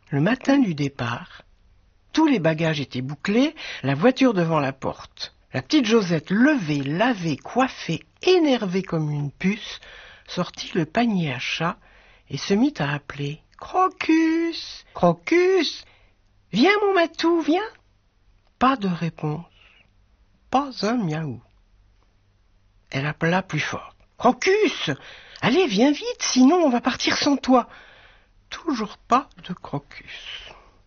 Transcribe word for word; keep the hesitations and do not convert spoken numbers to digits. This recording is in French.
Le matin du départ, tous les bagages étaient bouclés, la voiture devant la porte. La petite Josette, levée, lavée, coiffée, énervée comme une puce, sortit le panier à chat et se mit à appeler « Crocus, Crocus, viens mon matou, viens !» Pas de réponse, pas un miaou. Elle appela plus fort. « Crocus, allez, viens vite, sinon on va partir sans toi !» Toujours pas de Crocus.